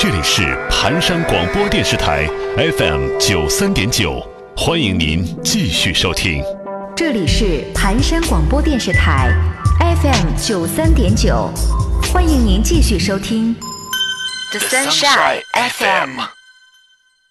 这里是盘山广播电视台 FM93.9，欢迎您继续收听。 这里是盘山广播电视台 FM93.9，欢迎您继续收听 The Sunshine FM。